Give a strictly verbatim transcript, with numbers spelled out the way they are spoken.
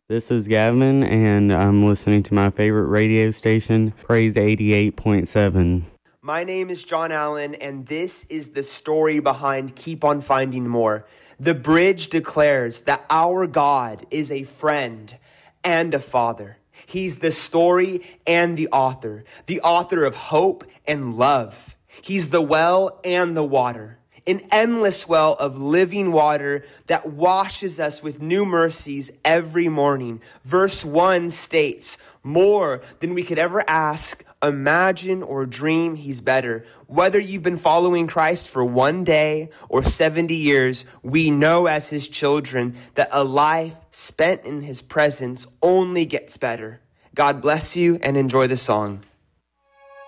This is Gavin, and I'm listening to my favorite radio station, Praise eighty-eight point seven. My name is John Allen, and this is the story behind Keep on Finding More. The Bridge declares that our God is a friend and a father. He's the story and the author, the author of hope and love. He's the well and the water, an endless well of living water that washes us with new mercies every morning. Verse one states, more than we could ever ask, imagine, or dream, he's better. Whether you've been following Christ for one day or seventy years, we know as his children that a life spent in his presence only gets better. God bless you and enjoy the song.